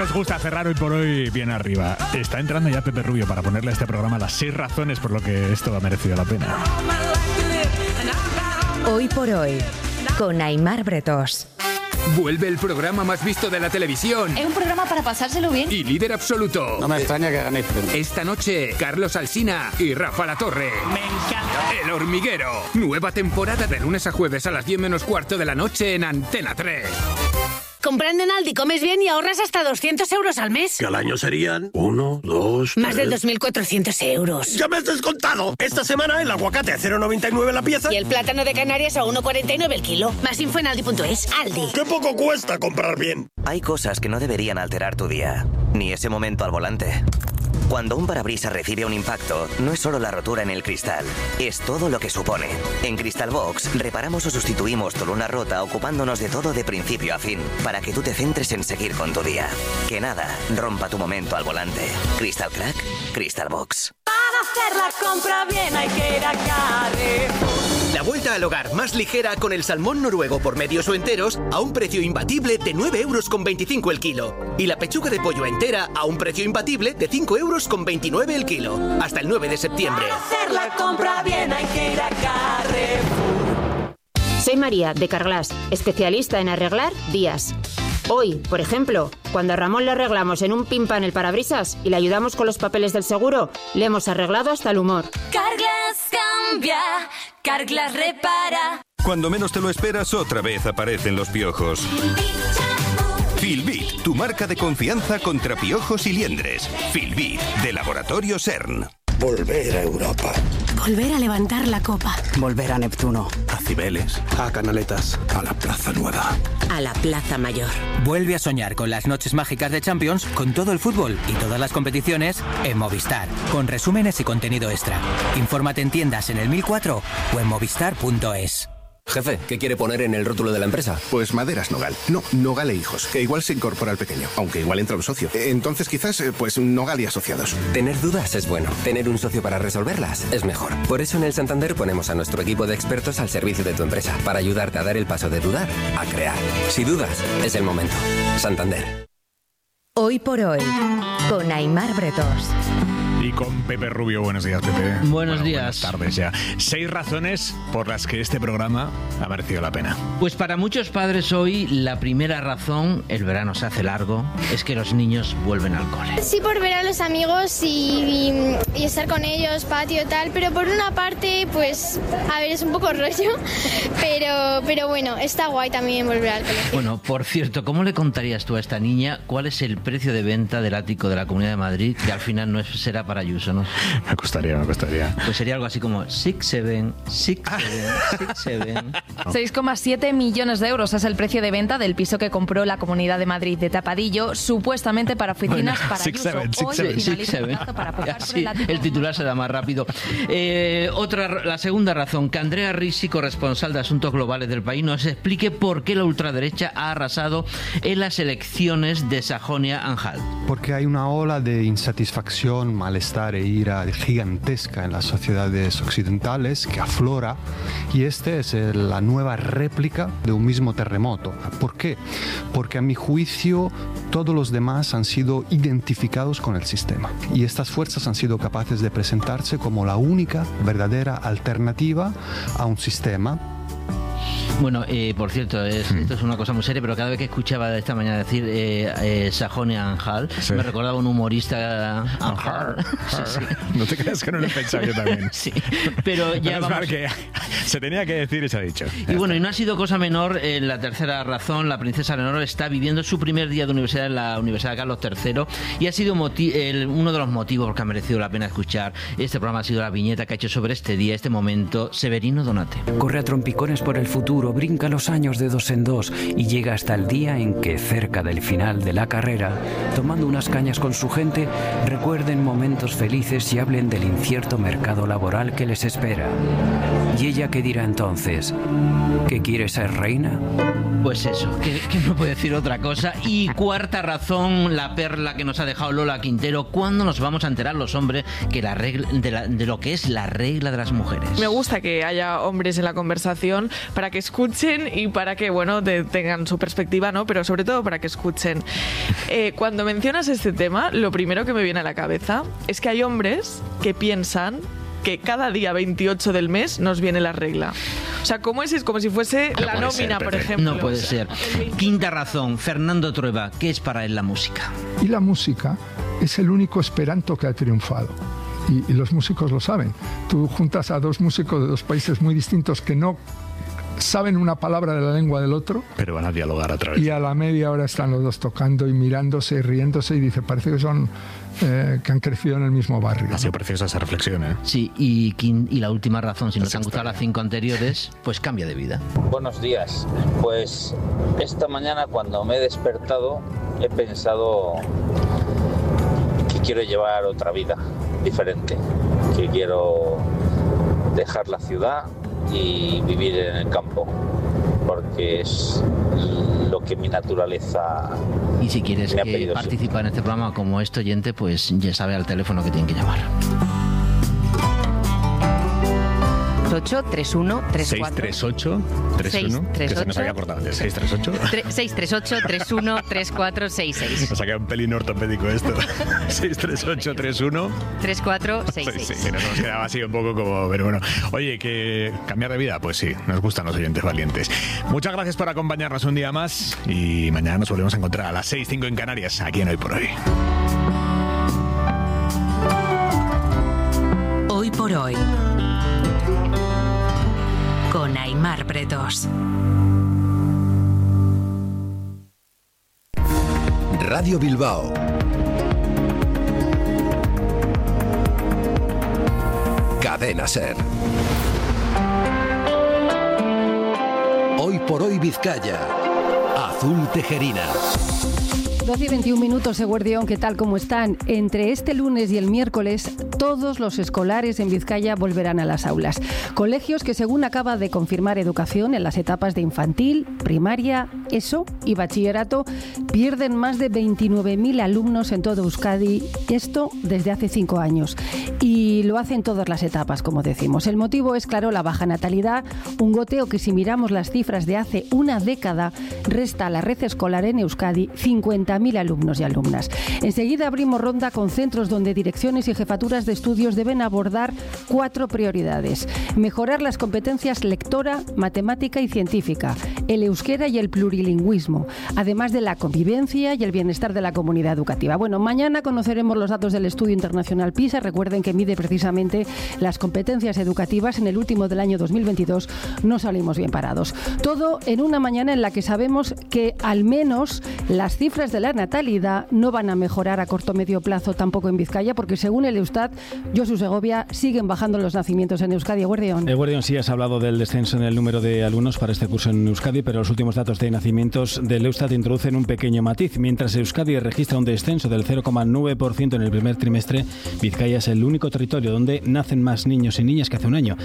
nos gusta cerrar hoy por hoy bien arriba. Está entrando ya Pepe Rubio para ponerle a este programa las 6 razones por lo que esto ha merecido la pena. Hoy por hoy, con Aimar Bretós. Vuelve el programa más visto de la televisión. Es un programa para pasárselo bien. Y líder absoluto. No me extraña que ganéis premio. Esta noche, Carlos Alsina y Rafa Latorre. Me encanta. El Hormiguero. Nueva temporada de lunes a jueves a las 10 menos cuarto de la noche en Antena 3. Comprando en Aldi comes bien y ahorras hasta 200 euros al mes. Que al año serían 1, 2, Más de 3... 2.400 euros. ¡Ya me has descontado! Esta semana el aguacate a 0,99 la pieza. Y el plátano de Canarias a 1,49 el kilo. Más info en Aldi.es. Aldi. ¡Qué poco cuesta comprar bien! Hay cosas que no deberían alterar tu día, ni ese momento al volante. Cuando un parabrisas recibe un impacto, no es solo la rotura en el cristal, es todo lo que supone. En Crystal Box, reparamos o sustituimos tu luna rota ocupándonos de todo de principio a fin, para que tú te centres en seguir con tu día. Que nada rompa tu momento al volante. Crystal Crack, Crystal Box. Para hacer la compra bien hay que ir a Carrefour. La vuelta al hogar más ligera con el salmón noruego por medios o enteros a un precio imbatible de 9,25 € el kilo. Y la pechuga de pollo entera a un precio imbatible de 5,29 € el kilo. Hasta el 9 de septiembre. Para hacer la compra bien hay que ir a Carrefour. Soy María, de Carglass, especialista en arreglar días. Hoy, por ejemplo, cuando a Ramón le arreglamos en un pimpan el parabrisas y le ayudamos con los papeles del seguro, le hemos arreglado hasta el humor. Carglass cambia, Carglass repara. Cuando menos te lo esperas, otra vez aparecen los piojos. Filbit, tu marca de confianza contra piojos y liendres. Filbit, de Laboratorio CERN. Volver a Europa. Volver a levantar la copa. Volver a Neptuno. A Cibeles. A Canaletas. A la Plaza Nueva. A la Plaza Mayor. Vuelve a soñar con las noches mágicas de Champions, con todo el fútbol y todas las competiciones en Movistar, con resúmenes y contenido extra. Infórmate en tiendas en el 1004 o en movistar.es. Jefe, ¿qué quiere poner en el rótulo de la empresa? Pues Maderas Nogal. No, Nogal e Hijos, que igual se incorpora al pequeño, aunque igual entra un socio. Entonces quizás, pues Nogal y Asociados. Tener dudas es bueno. Tener un socio para resolverlas es mejor. Por eso en el Santander ponemos a nuestro equipo de expertos al servicio de tu empresa, para ayudarte a dar el paso de dudar a crear. Si dudas, es el momento. Santander. Hoy por hoy, con Aimar Bretós. Y con Pepe Rubio. Buenos días, Pepe. Buenos días. Buenas tardes ya. 6 razones por las que este programa ha merecido la pena. Pues para muchos padres hoy, la primera razón, el verano se hace largo, es que los niños vuelven al cole. Sí, por ver a los amigos y estar con ellos, patio y tal, pero por una parte, pues, a ver, es un poco rollo, pero bueno, está guay también volver al colegio. Bueno, por cierto, ¿cómo le contarías tú a esta niña cuál es el precio de venta del ático de la Comunidad de Madrid, que al final no será para Ayuso, ¿no? Me costaría. Pues sería algo así como 6-7. 6,7 millones de euros es el precio de venta del piso que compró la Comunidad de Madrid de Tapadillo, supuestamente para oficinas para Ayuso. Hoy finaliza el plazo para pagar sobre el ático. El titular se da más rápido. La segunda razón, que Andrea Risi, corresponsal de Asuntos Globales del País, nos explique por qué la ultraderecha ha arrasado en las elecciones de Sajonia-Anhalt. Porque hay una ola de insatisfacción, malestar e ira gigantesca en las sociedades occidentales que aflora, y este es la nueva réplica de un mismo terremoto. ¿Por qué? Porque a mi juicio todos los demás han sido identificados con el sistema y estas fuerzas han sido capaces de presentarse como la única verdadera alternativa a un sistema. Bueno, por cierto, esto es una cosa muy seria, pero cada vez que escuchaba esta mañana decir Sajonia-Anhalt, sí, me recordaba un humorista Anhalt. Sí. No te creas que no lo he pensado yo también. Sí, pero ya vamos... que se tenía que decir y se ha dicho. Y bueno, y no ha sido cosa menor, la tercera razón, la princesa Leonor está viviendo su primer día de universidad en la Universidad Carlos III y ha sido uno de los motivos por que ha merecido la pena escuchar este programa, ha sido la viñeta que ha hecho sobre este día, este momento, Severino Donate. Corre a trompicones por el futuro, brinca los años de 2 en 2 y llega hasta el día en que, cerca del final de la carrera, tomando unas cañas con su gente, recuerden momentos felices y hablen del incierto mercado laboral que les espera. ¿Y ella qué dirá entonces? ¿Que quiere ser reina? Pues eso, que no puede decir otra cosa. Y cuarta razón, la perla que nos ha dejado Lola Quintero: ¿cuándo nos vamos a enterar los hombres que la regla, de lo que es la regla de las mujeres? Me gusta que haya hombres en la conversación para que escuchen y para que, bueno, tengan su perspectiva, ¿no? Pero sobre todo para que escuchen. Cuando mencionas este tema, lo primero que me viene a la cabeza es que hay hombres que piensan que cada día 28 del mes nos viene la regla. O sea, ¿cómo es como si fuese la nómina, por ejemplo? No puede ser. Quinta razón, Fernando Trueba: ¿qué es para él la música? Y la música es el único esperanto que ha triunfado. Y los músicos lo saben. Tú juntas a dos músicos de dos países muy distintos que no saben una palabra de la lengua del otro, pero van a dialogar a través. Y a la media hora están los dos tocando y mirándose y riéndose, y dice, parece que son que han crecido en el mismo barrio. Ha sido preciosa esa reflexión, ¿eh? Sí, y la última razón, si no te han gustado las 5 anteriores, pues cambia de vida. Buenos días. Pues esta mañana, cuando me he despertado, he pensado que quiero llevar otra vida diferente, que quiero dejar la ciudad y vivir en el campo, porque es lo que mi naturaleza. Y si quieres participar en este programa como este oyente, pues ya sabe al teléfono que tienen que llamar. 638-3134. Que se nos había cortado antes. 638-313466. Nos ha quedado un pelín ortopédico esto. 638-31-3466. Nos quedaba así un poco como... Pero bueno. Oye, que cambiar de vida, pues sí, nos gustan los oyentes valientes. Muchas gracias por acompañarnos un día más. Y mañana nos volvemos a encontrar a las 6:05 en Canarias, aquí en Hoy por Hoy. Hoy por Hoy, con Aimar Bretos. Radio Bilbao. Cadena SER. Hoy por Hoy Vizcaya. Azul Tejerina. 12 y 21 minutos, Eguerdión, ¿qué tal? ¿Cómo están? Entre este lunes y el miércoles, todos los escolares en Vizcaya volverán a las aulas. Colegios que, según acaba de confirmar Educación, en las etapas de infantil, primaria, ESO y bachillerato, pierden más de 29.000 alumnos en todo Euskadi, esto desde hace 5 años. Y lo hacen todas las etapas, como decimos. El motivo es, claro, la baja natalidad, un goteo que, si miramos las cifras de hace una década, resta a la red escolar en Euskadi 50.000 alumnos y alumnas. Enseguida abrimos ronda con centros donde direcciones y jefaturas de estudios deben abordar 4 prioridades: mejorar las competencias lectora, matemática y científica, el euskera y el plurilingüismo, además de la convivencia y el bienestar de la comunidad educativa. Bueno, mañana conoceremos los datos del estudio internacional PISA. Recuerden que mide precisamente las competencias educativas. En el último del año 2022 no salimos bien parados. Todo en una mañana en la que sabemos que al menos las cifras de la natalidad no van a mejorar a corto o medio plazo tampoco en Vizcaya, porque según el Eustat, Josu Segovia, siguen bajando los nacimientos en Euskadi. Eguerdión, sí, has hablado del descenso en el número de alumnos para este curso en Euskadi, pero los últimos datos de nacimientos del Eustat introducen un pequeño matiz. Mientras Euskadi registra un descenso del 0,9% en el primer trimestre, Vizcaya es el único territorio donde nacen más niños y niñas que hace un año,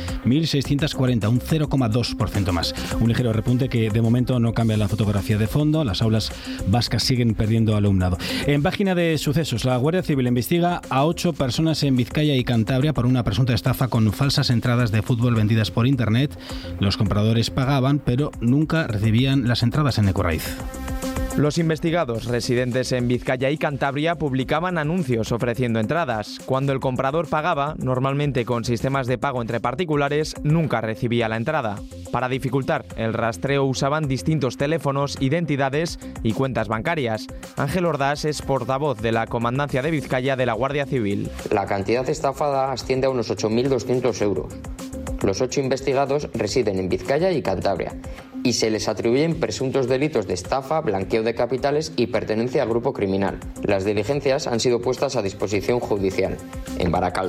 1.640, un 0,2% más. Un ligero repunte que de momento no cambia la fotografía de fondo. Las aulas vascas siguen perdiendo alumnado. En página de sucesos, la Guardia Civil investiga a 8 personas en Vizcaya y Cantabria por una presunta estafa con falsas entradas de fútbol vendidas por internet. Los compradores pagaban, pero nunca recibían las entradas en Ecorraiz. Los investigados, residentes en Vizcaya y Cantabria, publicaban anuncios ofreciendo entradas. Cuando el comprador pagaba, normalmente con sistemas de pago entre particulares, nunca recibía la entrada. Para dificultar el rastreo usaban distintos teléfonos, identidades y cuentas bancarias. Ángel Ordaz es portavoz de la Comandancia de Vizcaya de la Guardia Civil. La cantidad estafada asciende a unos 8.200 euros. Los 8 investigados residen en Vizcaya y Cantabria y se les atribuyen presuntos delitos de estafa, blanqueo de capitales y pertenencia a grupo criminal. Las diligencias han sido puestas a disposición judicial en Baracaldo.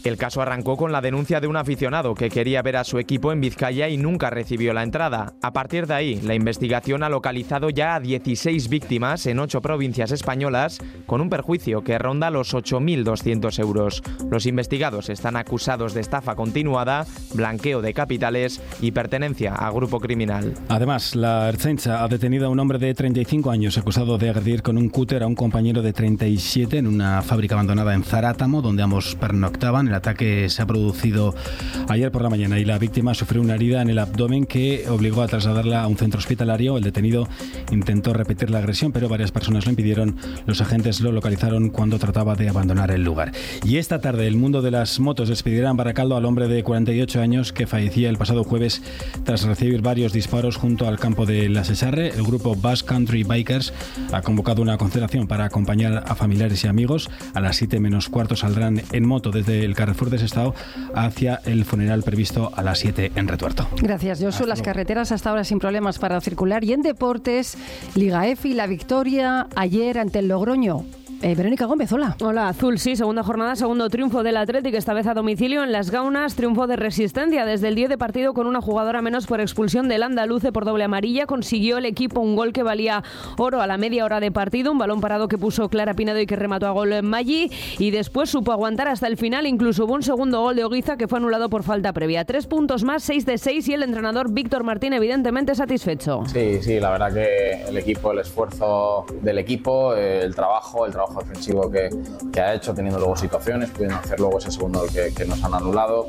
El caso arrancó con la denuncia de un aficionado que quería ver a su equipo en Vizcaya y nunca recibió la entrada. A partir de ahí, la investigación ha localizado ya a 16 víctimas en 8 provincias españolas, con un perjuicio que ronda los 8.200 euros. Los investigados están acusados de estafa continuada, blanqueo de capitales y pertenencia a grupo criminal. Además, la Ertzaintza ha detenido a un hombre de 35 años acusado de agredir con un cúter a un compañero de 37 en una fábrica abandonada en Zarátamo, donde ambos pernoctaban. El ataque se ha producido ayer por la mañana y la víctima sufrió una herida en el abdomen que obligó a trasladarla a un centro hospitalario. El detenido intentó repetir la agresión, pero varias personas lo impidieron. Los agentes lo localizaron cuando trataba de abandonar el lugar. Y esta tarde el mundo de las motos despedirá en Baracaldo al hombre de 48 años que fallecía el pasado jueves tras recibir varios disparos junto al campo de La Cesarre. El grupo Basque Country Bikers ha convocado una concentración para acompañar a familiares y amigos. A las 7 menos cuarto saldrán en moto desde el Carrefour de Sestao hacia el funeral previsto a las 7 en Retuerto. Gracias, Josu. Las carreteras hasta ahora sin problemas para circular. Y en deportes, Liga EFI, la victoria ayer ante el Logroño. Verónica Gómez, hola. Hola, Azul, sí, segunda jornada, segundo triunfo del Athletic, esta vez a domicilio en Las Gaunas, triunfo de resistencia desde el 10 de partido con una jugadora menos por expulsión del andaluce por doble amarilla. Consiguió el equipo un gol que valía oro a la media hora de partido, un balón parado que puso Clara Pinedo y que remató a gol en Maggi, y después supo aguantar hasta el final, incluso hubo un segundo gol de Oguiza que fue anulado por falta previa. 3 puntos más, 6 de 6, y el entrenador Víctor Martín evidentemente satisfecho. Sí, la verdad que el equipo, el esfuerzo del equipo, el trabajo defensivo que ha hecho, teniendo luego situaciones, pudiendo hacer luego ese segundo gol que nos han anulado.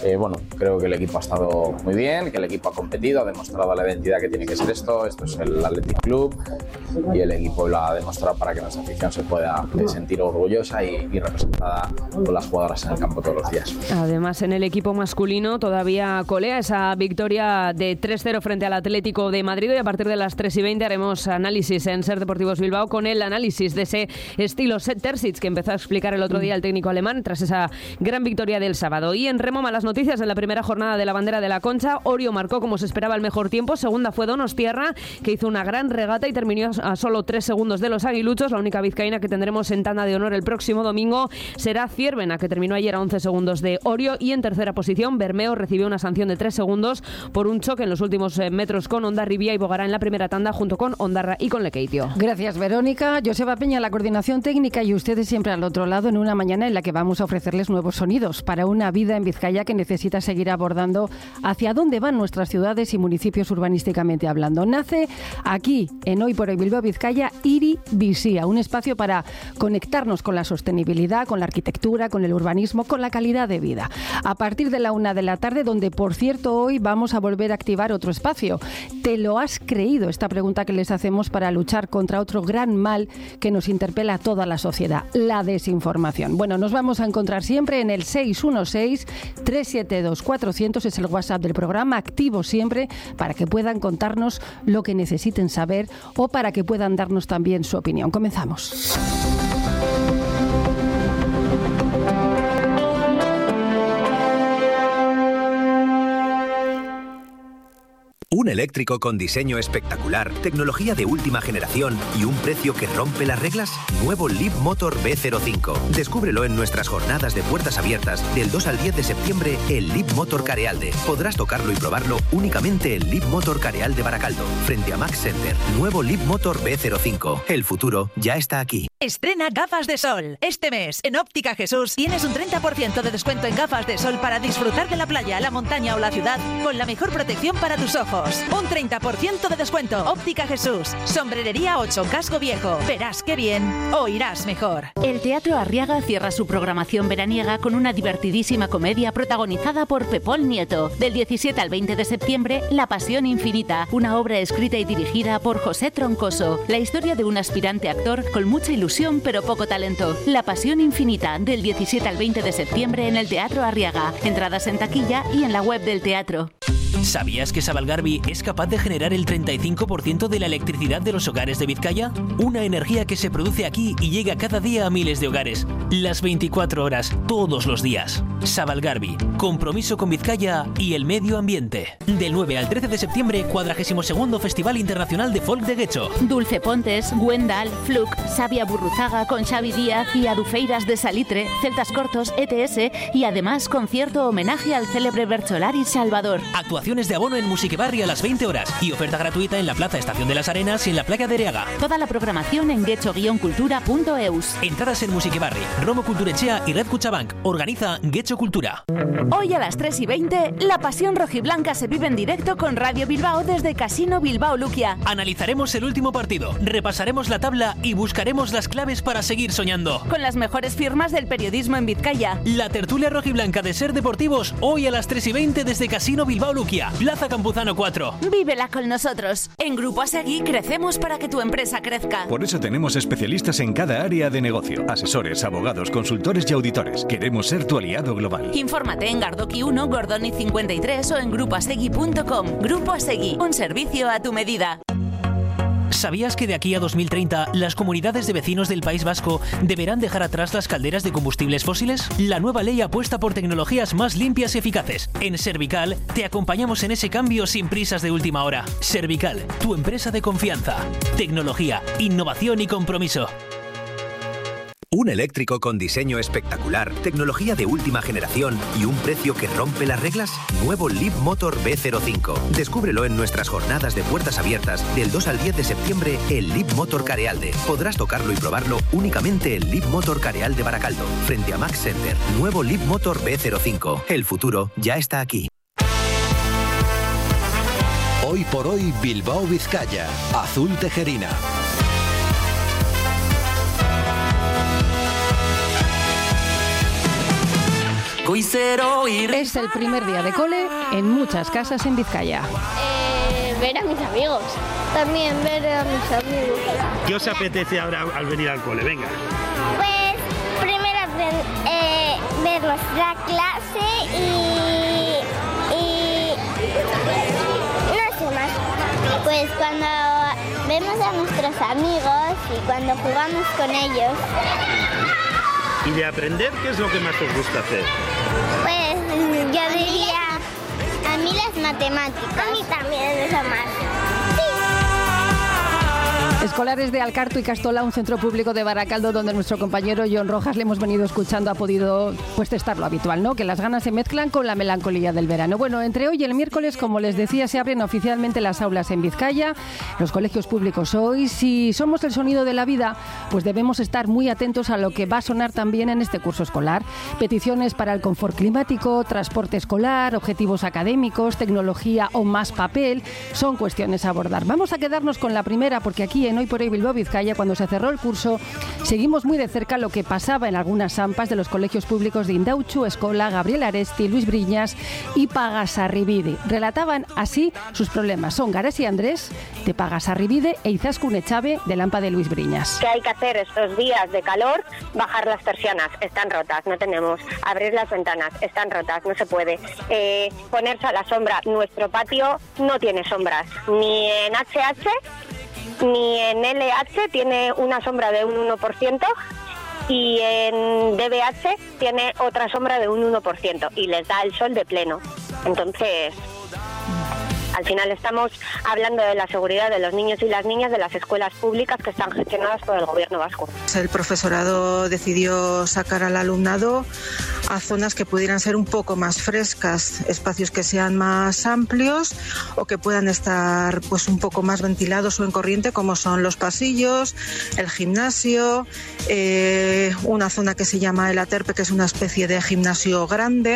Creo que el equipo ha estado muy bien, que el equipo ha competido, ha demostrado la identidad que tiene que ser esto es el Athletic Club, y el equipo lo ha demostrado para que nuestra afición se pueda sentir orgullosa y representada por las jugadoras en el campo todos los días. Además, en el equipo masculino todavía colea esa victoria de 3-0 frente al Atlético de Madrid, y a partir de las 3:20 haremos análisis en Ser Deportivos Bilbao con el análisis de ese estilo Terzic que empezó a explicar el otro día el técnico alemán tras esa gran victoria del sábado. Y en remo, malas noticias en la primera jornada de la Bandera de la Concha. Orio marcó como se esperaba el mejor tiempo, segunda fue Donostiarra, que hizo una gran regata y terminó a solo 3 segundos de los aguiluchos. La única vizcaína que tendremos en tanda de honor el próximo domingo será Ciervena, que terminó ayer a 11 segundos de Orio. Y en tercera posición, Bermeo recibió una sanción de 3 segundos por un choque en los últimos metros con Hondarribia y Bogará en la primera tanda junto con Ondarra y con Lekeitio. Gracias, Verónica. Joseba Peña, la coordinación técnica, y ustedes siempre al otro lado en una mañana en la que vamos a ofrecerles nuevos sonidos para una vida en Vizcaya que necesita seguir abordando hacia dónde van nuestras ciudades y municipios urbanísticamente hablando. Nace aquí, en Hoy por Hoy Bilbao Vizcaya, Iri Bizia, un espacio para conectarnos con la sostenibilidad, con la arquitectura, con el urbanismo, con la calidad de vida. A partir de la 1 de la tarde, donde por cierto hoy vamos a volver a activar otro espacio. ¿Te lo has creído? Esta pregunta que les hacemos para luchar contra otro gran mal que nos interpela a toda la sociedad, la desinformación. Bueno, nos vamos a encontrar siempre en el 616-372-400, es el WhatsApp del programa, activo siempre para que puedan contarnos lo que necesiten saber o para que puedan darnos también su opinión. Comenzamos. Un eléctrico con diseño espectacular, tecnología de última generación y un precio que rompe las reglas. Nuevo Leap Motor B05. Descúbrelo en nuestras jornadas de puertas abiertas del 2 al 10 de septiembre en Leap Motor Carealde. Podrás tocarlo y probarlo únicamente en Leap Motor Carealde Baracaldo, frente a Max Center. Nuevo Leap Motor B05. El futuro ya está aquí. Estrena gafas de sol. Este mes, en Óptica Jesús, tienes un 30% de descuento en gafas de sol para disfrutar de la playa, la montaña o la ciudad con la mejor protección para tus ojos. Un 30% de descuento. Óptica Jesús. Sombrerería 8, Casco Viejo. Verás qué bien, oirás mejor. El Teatro Arriaga cierra su programación veraniega con una divertidísima comedia protagonizada por Pepón Nieto. Del 17 al 20 de septiembre, La Pasión Infinita, una obra escrita y dirigida por José Troncoso. La historia de un aspirante actor con mucha ilusión pero poco talento. La Pasión Infinita, del 17 al 20 de septiembre en el Teatro Arriaga. Entradas en taquilla y en la web del teatro. ¿Sabías que Sabalgarbi es capaz de generar el 35% de la electricidad de los hogares de Vizcaya? Una energía que se produce aquí y llega cada día a miles de hogares. Las 24 horas, todos los días. Sabalgarbi, compromiso con Vizcaya y el medio ambiente. Del 9 al 13 de septiembre, 42º Festival Internacional de Folk de Guecho. Dulce Pontes, Gwendal, Fluke, Sabia Burruzaga con Xavi Díaz y Adufeiras de Salitre, Celtas Cortos, ETS y además concierto homenaje al célebre Bercholari Salvador. Actuaciones de abono en Musiquebarri a las 20 horas y oferta gratuita en la Plaza Estación de las Arenas y en la Playa de Ereaga. Toda la programación en guecho-cultura.eus. Entradas en Musiquebarri, Romo Culturechea y Red Cuchabank. Organiza Guecho Cultura. Hoy a las 3:20, la pasión rojiblanca se vive en directo con Radio Bilbao desde Casino Bilbao Luquia. Analizaremos el último partido, repasaremos la tabla y buscaremos las claves para seguir soñando. Con las mejores firmas del periodismo en Vizcaya. La tertulia rojiblanca de Ser Deportivos, hoy a las 3:20 desde Casino Bilbao Luquia, Plaza Campuzano 4. Vívela con nosotros. En Grupo Asegui crecemos para que tu empresa crezca. Por eso tenemos especialistas en cada área de negocio. Asesores, abogados, consultores y auditores. Queremos ser tu aliado global. Infórmate en Gardoki 1, Gordoni 53 o en grupoasegui.com. Grupo Asegui, un servicio a tu medida. ¿Sabías que de aquí a 2030 las comunidades de vecinos del País Vasco deberán dejar atrás las calderas de combustibles fósiles? La nueva ley apuesta por tecnologías más limpias y eficaces. En Servical te acompañamos en ese cambio sin prisas de última hora. Servical, tu empresa de confianza. Tecnología, innovación y compromiso. Un eléctrico con diseño espectacular, tecnología de última generación y un precio que rompe las reglas. Nuevo Leap Motor B05. Descúbrelo en nuestras jornadas de puertas abiertas del 2 al 10 de septiembre en Leap Motor Carealde. Podrás tocarlo y probarlo únicamente en Leap Motor Carealde Baracaldo, frente a Max Center. Nuevo Leap Motor B05. El futuro ya está aquí. Hoy por hoy Bilbao Vizcaya. Azul Tejerina. Es el primer día de cole en muchas casas en Vizcaya. Ver a mis amigos. También ver a mis amigos. ¿Qué os apetece ahora al venir al cole? Venga. Pues primero ver nuestra clase y no sé más. Pues cuando vemos a nuestros amigos y cuando jugamos con ellos. ¿Y de aprender qué es lo que más os gusta hacer? Pues yo diría, a mí las matemáticas. A mí también, eso más. Escolares de Alcarto y Castola, un centro público de Baracaldo donde nuestro compañero John Rojas le hemos venido escuchando, ha podido pues testar lo habitual, ¿no? Que las ganas se mezclan con la melancolía del verano. Bueno, entre hoy y el miércoles, como les decía, se abren oficialmente las aulas en Vizcaya, los colegios públicos hoy. Si somos el sonido de la vida, pues debemos estar muy atentos a lo que va a sonar también en este curso escolar. Peticiones para el confort climático, transporte escolar, objetivos académicos, tecnología o más papel, son cuestiones a abordar. Vamos a quedarnos con la primera porque aquí en Hoy por Hoy Bilbao Vizcaya, cuando se cerró el curso, seguimos muy de cerca lo que pasaba en algunas AMPAs de los colegios públicos de Indautxu, Escola, Gabriel Aresti, Luis Briñas y Pagasarribide. Relataban así sus problemas. Son Garasi Andrés, de Pagasarribide, e Izaskun Echave, del AMPA de Luis Briñas. ¿Qué hay que hacer estos días de calor? Bajar las persianas, están rotas, no tenemos. Abrir las ventanas, están rotas, no se puede. Ponerse a la sombra, nuestro patio no tiene sombras, ni en HH ni en LH tiene una sombra de un 1% y en DBH tiene otra sombra de un 1% y les da el sol de pleno. Entonces, al final estamos hablando de la seguridad de los niños y las niñas de las escuelas públicas que están gestionadas por el gobierno vasco. El profesorado decidió sacar al alumnado a zonas que pudieran ser un poco más frescas, espacios que sean más amplios o que puedan estar pues un poco más ventilados o en corriente, como son los pasillos, el gimnasio, una zona que se llama el Aterpe, que es una especie de gimnasio grande.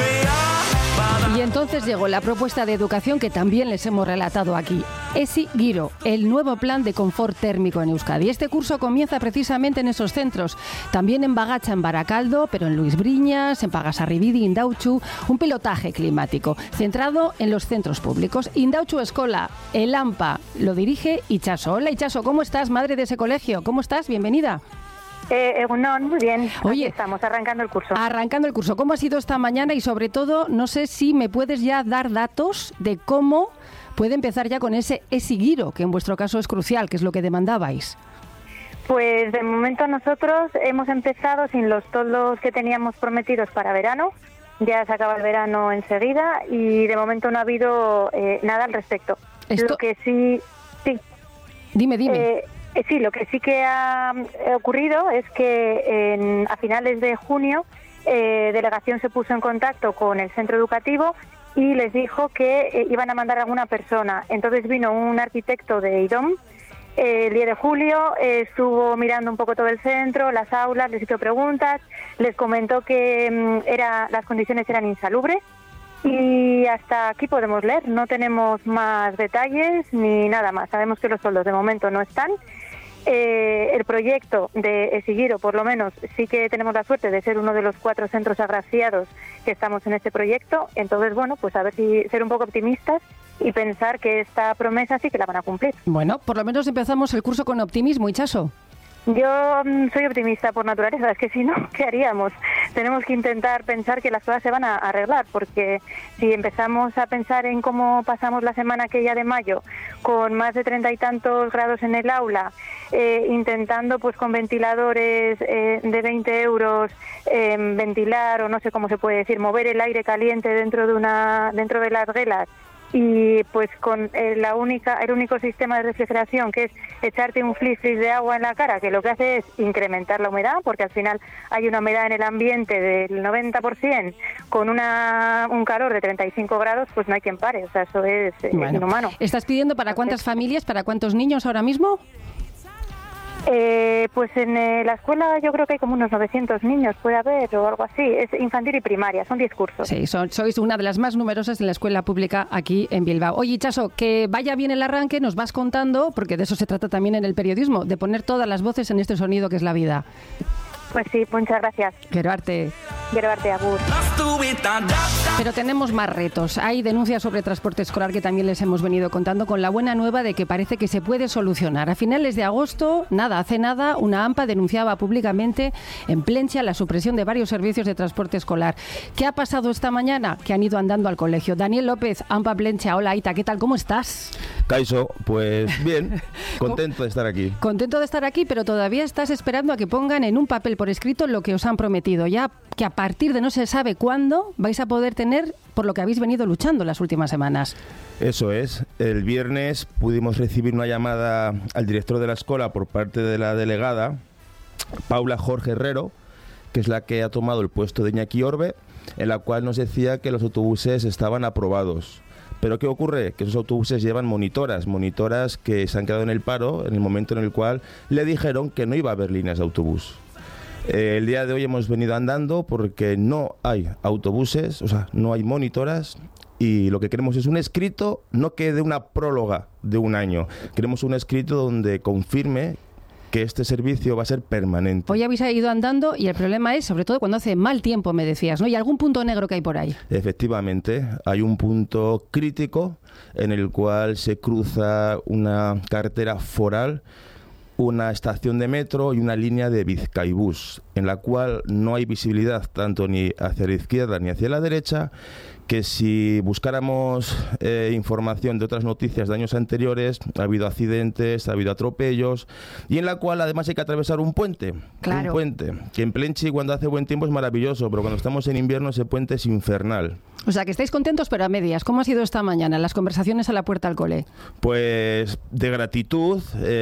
Y entonces llegó la propuesta de educación que también les hemos relatado aquí. ESI Giro, el nuevo plan de confort térmico en Euskadi. Este curso comienza precisamente en esos centros. También en Bagacha, en Baracaldo, pero en Luis Briñas, en Pagasarribidi, Indautxu, un pilotaje climático centrado en los centros públicos. Indautxu Escola, el AMPA, lo dirige Itxaso. Hola Itxaso, ¿cómo estás? Madre de ese colegio, ¿cómo estás? Bienvenida. No, muy bien. Oye, aquí estamos arrancando el curso. Arrancando el curso. ¿Cómo ha sido esta mañana? Y sobre todo, no sé si me puedes ya dar datos de cómo puede empezar ya con ese esigiro, que en vuestro caso es crucial, que es lo que demandabais. Pues de momento nosotros hemos empezado sin los toldos que teníamos prometidos para verano. Ya se acaba el verano enseguida y de momento no ha habido nada al respecto. Lo que sí... Dime. Sí, lo que sí que ha ocurrido es que a finales de junio delegación se puso en contacto con el centro educativo y les dijo que iban a mandar a alguna persona. Entonces vino un arquitecto de IDOM el 10 de julio, estuvo mirando un poco todo el centro, las aulas, les hizo preguntas, les comentó que las condiciones eran insalubres y hasta aquí podemos leer. No tenemos más detalles ni nada más. Sabemos que los sueldos de momento no están. El proyecto de Esigiro, por lo menos, sí que tenemos la suerte de ser uno de los 4 centros agraciados que estamos en este proyecto. Entonces, bueno, pues a ver si ser un poco optimistas y pensar que esta promesa sí que la van a cumplir. Bueno, por lo menos empezamos el curso con optimismo, Itxaso. Yo soy optimista por naturaleza, es que si no, ¿qué haríamos? Tenemos que intentar pensar que las cosas se van a arreglar, porque si empezamos a pensar en cómo pasamos la semana aquella de mayo, con más de 30 y tantos grados en el aula, intentando pues con ventiladores de 20 euros ventilar, o no sé cómo se puede decir, mover el aire caliente dentro de las gelas, y pues con el único sistema de refrigeración, que es echarte un flis de agua en la cara, que lo que hace es incrementar la humedad, porque al final hay una humedad en el ambiente del 90%, con un calor de 35 grados, pues no hay quien pare, o sea, eso es inhumano. ¿Estás pidiendo para cuántas familias, para cuántos niños ahora mismo? Pues en la escuela yo creo que hay como unos 900 niños, puede haber, o algo así. Es infantil y primaria, son 10 cursos. Sí, sois una de las más numerosas en la escuela pública aquí en Bilbao. Oye, Itxaso, que vaya bien el arranque, nos vas contando, porque de eso se trata también en el periodismo, de poner todas las voces en este sonido que es la vida. Pues sí, muchas gracias. Quiero arte, agur. Pero tenemos más retos. Hay denuncias sobre transporte escolar que también les hemos venido contando, con la buena nueva de que parece que se puede solucionar. A finales de agosto, hace nada, una AMPA denunciaba públicamente en Plentzia la supresión de varios servicios de transporte escolar. ¿Qué ha pasado esta mañana? Que han ido andando al colegio. Daniel López, AMPA Plentzia. Hola, Aita, ¿qué tal? ¿Cómo estás? Kaiso, pues bien, contento de estar aquí. Contento de estar aquí, pero todavía estás esperando a que pongan en un papel por escrito lo que os han prometido. Ya que a partir de no se sabe cuándo vais a poder tener por lo que habéis venido luchando las últimas semanas. Eso es. El viernes pudimos recibir una llamada al director de la escuela por parte de la delegada, Paula Jorge Herrero, que es la que ha tomado el puesto de Iñaki Orbe, en la cual nos decía que los autobuses estaban aprobados. Pero ¿qué ocurre? Que esos autobuses llevan monitoras que se han quedado en el paro en el momento en el cual le dijeron que no iba a haber líneas de autobús. El día de hoy hemos venido andando porque no hay autobuses, o sea, no hay monitoras, y lo que queremos es un escrito, no que de una próloga de un año. Queremos un escrito donde confirme que este servicio va a ser permanente. Hoy habéis ido andando y el problema es, sobre todo, cuando hace mal tiempo, me decías, ¿no? ¿Y algún punto negro que hay por ahí? Efectivamente, hay un punto crítico en el cual se cruza una carretera foral, una estación de metro y una línea de Bizkaibus, en la cual no hay visibilidad tanto ni hacia la izquierda ni hacia la derecha, que si buscáramos información de otras noticias de años anteriores, ha habido accidentes, ha habido atropellos, y en la cual además hay que atravesar un puente. Claro. Un puente, que en Plentzia cuando hace buen tiempo es maravilloso, pero cuando estamos en invierno ese puente es infernal. O sea, que estáis contentos pero a medias. ¿Cómo ha sido esta mañana las conversaciones a la puerta al cole? Pues de gratitud,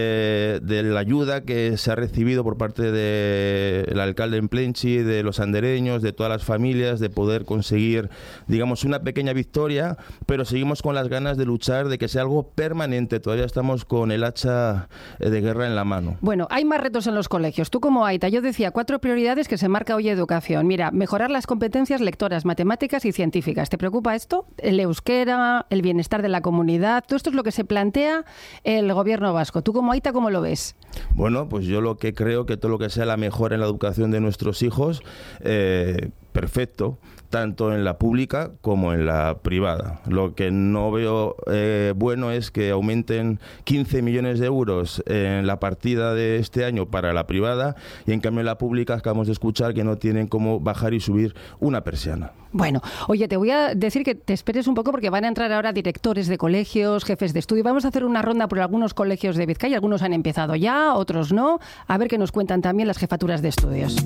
de la ayuda que se ha recibido por parte del alcalde en Plentzia, de los andereños, de todas las familias, de poder conseguir, digamos, una pequeña victoria, pero seguimos con las ganas de luchar, de que sea algo permanente. Todavía estamos con el hacha de guerra en la mano. Bueno, hay más retos en los colegios. Tú como Aita, yo decía 4 prioridades que se marca hoy educación. Mira, mejorar las competencias lectoras, matemáticas y científicas. ¿Te preocupa esto? El euskera, el bienestar de la comunidad, todo esto es lo que se plantea el gobierno vasco. ¿Tú como Aita cómo lo ves? Bueno, pues yo lo que creo que todo lo que sea la mejora en la educación de nuestros hijos, perfecto, tanto en la pública como en la privada. Lo que no veo bueno es que aumenten 15 millones de euros en la partida de este año para la privada y en cambio en la pública acabamos de escuchar que no tienen cómo bajar y subir una persiana. Bueno, oye, te voy a decir que te esperes un poco porque van a entrar ahora directores de colegios, jefes de estudio. Vamos a hacer una ronda por algunos colegios de Vizcaya. Algunos han empezado ya, otros no. A ver qué nos cuentan también las jefaturas de estudios.